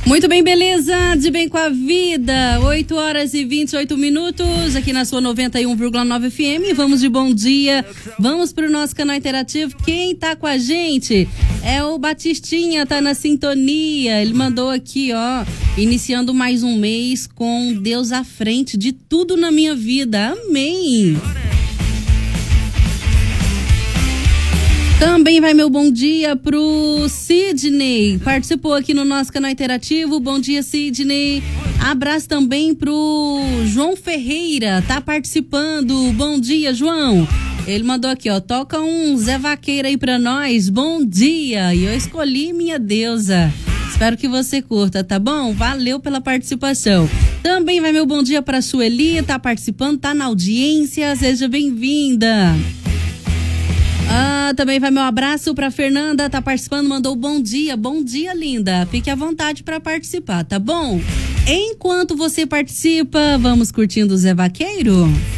Muito bem, beleza? De bem com a vida. 8 horas e 28 minutos aqui na sua 91,9 FM. Vamos de bom dia. Vamos pro nosso canal interativo. Quem tá com a gente é o Batistinha, tá na sintonia. Ele mandou aqui, ó, iniciando mais um mês com Deus à frente de tudo na minha vida. Amém. Também vai meu bom dia pro Sidney, participou aqui no nosso canal interativo. Bom dia, Sidney. Abraço também pro João Ferreira, tá participando. Bom dia, João. Ele mandou aqui, ó, toca um Zé Vaqueiro aí pra nós. Bom dia. E eu escolhi Minha Deusa. Espero que você curta, tá bom? Valeu pela participação. Também vai meu bom dia pra Sueli, tá participando, tá na audiência. Seja bem-vinda. Também vai meu abraço pra Fernanda, tá participando, mandou bom dia, linda. Fique à vontade pra participar, tá bom? Enquanto você participa, vamos curtindo o Zé Vaqueiro?